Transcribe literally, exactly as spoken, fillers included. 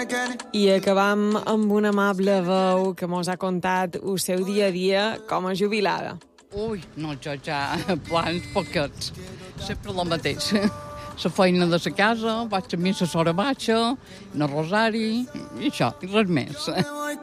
I acabam amb una amable veu que mos ha contat el seu dia a dia com a jubilada. Ui, no, jo ja plans poquets. Sempre el mateix. La feina de la casa, vaig a missa a l'hora baixa, el rosari, i això, i res més.